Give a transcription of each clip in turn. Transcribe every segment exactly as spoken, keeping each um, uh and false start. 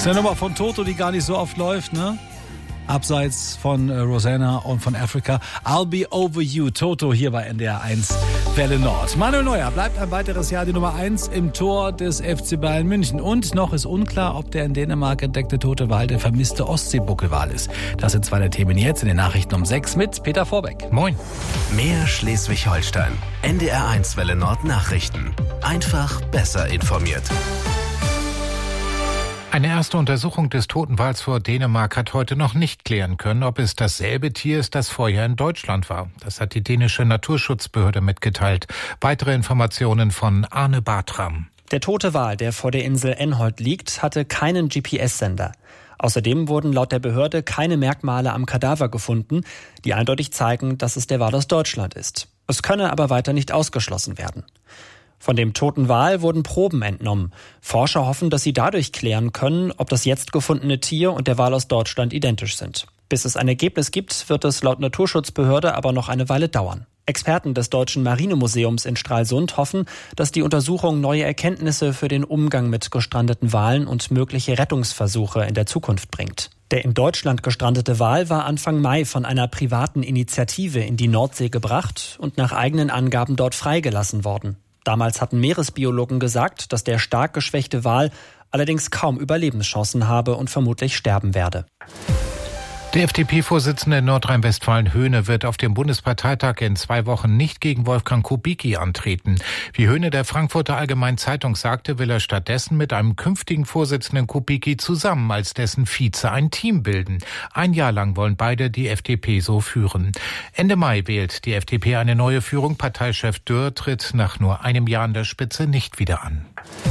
ist eine Nummer von Toto, die gar nicht so oft läuft, ne? Abseits von äh, Rosanna und von Africa. I'll Be Over You. Toto hier bei N D R eins Welle Nord. Manuel Neuer bleibt ein weiteres Jahr die Nummer eins im Tor des F C Bayern München. Und noch ist unklar, ob der in Dänemark entdeckte tote Wal der vermisste Ostseebuckelwal ist. Das sind zwei der Themen jetzt in den Nachrichten um sechs mit Peter Vorbeck. Moin. Mehr Schleswig-Holstein. N D R eins Welle Nord Nachrichten. Einfach besser informiert. Eine erste Untersuchung des toten Wals vor Dänemark hat heute noch nicht klären können, ob es dasselbe Tier ist, das vorher in Deutschland war. Das hat die dänische Naturschutzbehörde mitgeteilt. Weitere Informationen von Arne Bartram. Der tote Wal, der vor der Insel Enholt liegt, hatte keinen G P S-Sender. Außerdem wurden laut der Behörde keine Merkmale am Kadaver gefunden, die eindeutig zeigen, dass es der Wal aus Deutschland ist. Es könne aber weiter nicht ausgeschlossen werden. Von dem toten Wal wurden Proben entnommen. Forscher hoffen, dass sie dadurch klären können, ob das jetzt gefundene Tier und der Wal aus Deutschland identisch sind. Bis es ein Ergebnis gibt, wird es laut Naturschutzbehörde aber noch eine Weile dauern. Experten des Deutschen Marinemuseums in Stralsund hoffen, dass die Untersuchung neue Erkenntnisse für den Umgang mit gestrandeten Walen und mögliche Rettungsversuche in der Zukunft bringt. Der in Deutschland gestrandete Wal war Anfang Mai von einer privaten Initiative in die Nordsee gebracht und nach eigenen Angaben dort freigelassen worden. Damals hatten Meeresbiologen gesagt, dass der stark geschwächte Wal allerdings kaum Überlebenschancen habe und vermutlich sterben werde. Der F D P-Vorsitzende in Nordrhein-Westfalen Höhne wird auf dem Bundesparteitag in zwei Wochen nicht gegen Wolfgang Kubicki antreten. Wie Höhne der Frankfurter Allgemeinen Zeitung sagte, will er stattdessen mit einem künftigen Vorsitzenden Kubicki zusammen als dessen Vize ein Team bilden. Ein Jahr lang wollen beide die F D P so führen. Ende Mai wählt die F D P eine neue Führung. Parteichef Dürr tritt nach nur einem Jahr an der Spitze nicht wieder an.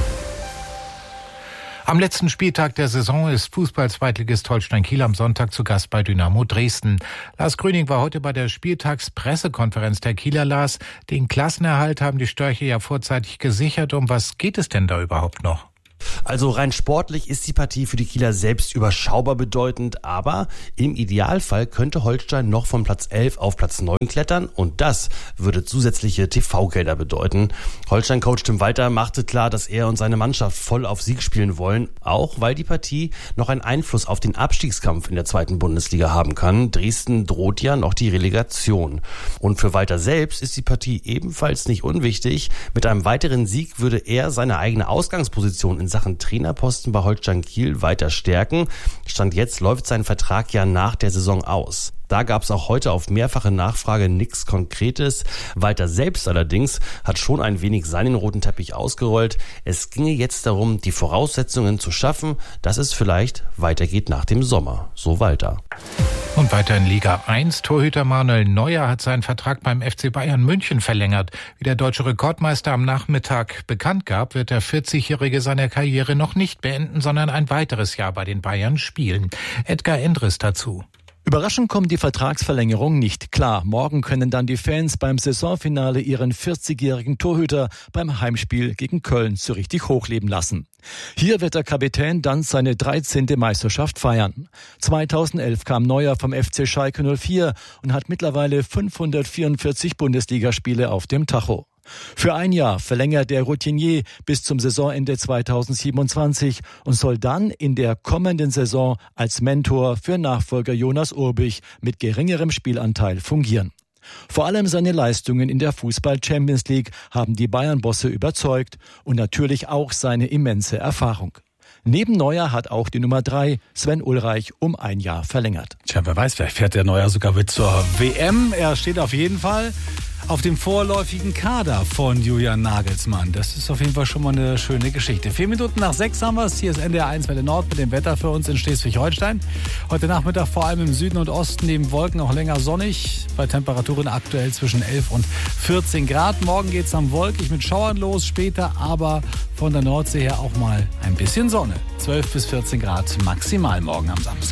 Am letzten Spieltag der Saison ist Fußball-Zweitligist Holstein Kiel am Sonntag zu Gast bei Dynamo Dresden. Lars Grüning war heute bei der Spieltagspressekonferenz der Kieler. Lars, den Klassenerhalt haben die Störche ja vorzeitig gesichert. Um was geht es denn da überhaupt noch? Also rein sportlich ist die Partie für die Kieler selbst überschaubar bedeutend, aber im Idealfall könnte Holstein noch von Platz elf auf Platz neun klettern und das würde zusätzliche T V-Gelder bedeuten. Holstein-Coach Tim Walter machte klar, dass er und seine Mannschaft voll auf Sieg spielen wollen, auch weil die Partie noch einen Einfluss auf den Abstiegskampf in der zweiten Bundesliga haben kann. Dresden droht ja noch die Relegation. Und für Walter selbst ist die Partie ebenfalls nicht unwichtig. Mit einem weiteren Sieg würde er seine eigene Ausgangsposition in Sachen Trainerposten bei Holstein Kiel weiter stärken. Stand jetzt läuft sein Vertrag ja nach der Saison aus. Da gab es auch heute auf mehrfache Nachfrage nichts Konkretes. Walter selbst allerdings hat schon ein wenig seinen roten Teppich ausgerollt. Es ginge jetzt darum, die Voraussetzungen zu schaffen, dass es vielleicht weitergeht nach dem Sommer. So Walter. Und weiter in Liga eins. Torhüter Manuel Neuer hat seinen Vertrag beim F C Bayern München verlängert. Wie der deutsche Rekordmeister am Nachmittag bekannt gab, wird der vierzigjährige seine Karriere noch nicht beenden, sondern ein weiteres Jahr bei den Bayern spielen. Edgar Endres dazu. Überraschend kommt die Vertragsverlängerung nicht klar. Morgen können dann die Fans beim Saisonfinale ihren vierzigjährigen Torhüter beim Heimspiel gegen Köln so richtig hochleben lassen. Hier wird der Kapitän dann seine dreizehnte Meisterschaft feiern. zweitausendelf kam Neuer vom F C Schalke null vier und hat mittlerweile fünfhundertvierundvierzig Bundesligaspiele auf dem Tacho. Für ein Jahr verlängert der Routinier bis zum Saisonende zweitausendsiebenundzwanzig und soll dann in der kommenden Saison als Mentor für Nachfolger Jonas Urbich mit geringerem Spielanteil fungieren. Vor allem seine Leistungen in der Fußball-Champions League haben die Bayern-Bosse überzeugt und natürlich auch seine immense Erfahrung. Neben Neuer hat auch die Nummer drei, Sven Ulreich, um ein Jahr verlängert. Tja, wer weiß, vielleicht fährt der Neuer sogar mit zur W M. Er steht auf jeden Fall auf dem vorläufigen Kader von Julian Nagelsmann. Das ist auf jeden Fall schon mal eine schöne Geschichte. Vier Minuten nach sechs haben wir es. Hier ist N D R eins Welle Nord mit dem Wetter für uns in Schleswig-Holstein. Heute Nachmittag vor allem im Süden und Osten neben Wolken auch länger sonnig. Bei Temperaturen aktuell zwischen elf und vierzehn Grad. Morgen geht es dann wolkig mit Schauern los. Später aber von der Nordsee her auch mal ein bisschen Sonne. zwölf bis vierzehn Grad maximal morgen am Samstag.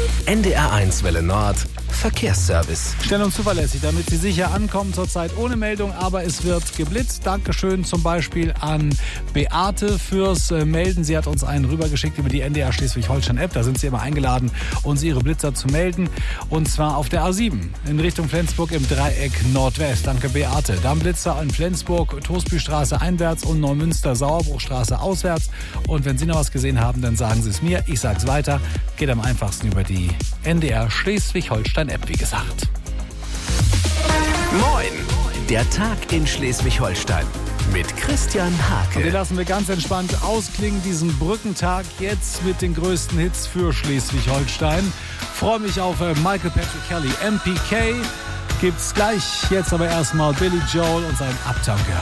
N D R eins Welle Nord Verkehrsservice. Schnell und zuverlässig, damit Sie sicher ankommen. Zurzeit ohne Meldung, aber es wird geblitzt. Dankeschön zum Beispiel an Beate fürs Melden. Sie hat uns einen rübergeschickt über die N D R Schleswig-Holstein-App. Da sind Sie immer eingeladen, uns Ihre Blitzer zu melden. Und zwar auf der A sieben in Richtung Flensburg im Dreieck Nordwest. Danke, Beate. Dann Blitzer in Flensburg, Toastbystraße einwärts und Neumünster Sauerbruchstraße auswärts. Und wenn Sie noch was gesehen haben, dann sagen Sie es mir. Ich sag's weiter. Geht am einfachsten über die N D R Schleswig-Holstein-App, wie gesagt. Moin! Der Tag in Schleswig-Holstein mit Christian Hake. Wir lassen wir ganz entspannt ausklingen, diesen Brückentag jetzt mit den größten Hits für Schleswig-Holstein. Freue mich auf Michael Patrick Kelly. M P K gibt's gleich. Jetzt aber erstmal Billy Joel und sein Uptown Girl.